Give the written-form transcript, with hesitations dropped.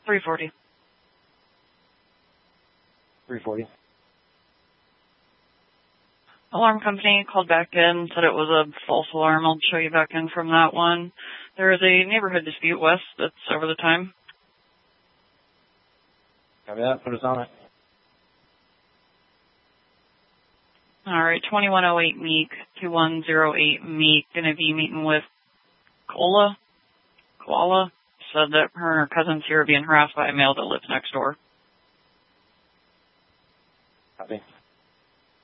340. 340. Alarm company called back in, said it was a false alarm. I'll show you back in from that one. There is a neighborhood dispute west that's over the time. Copy that. Put us on it. All right, 2108 Meek, 2108 Meek, going to be meeting with Koala. Said that her and her cousin's here being harassed by a male that lives next door. Copy.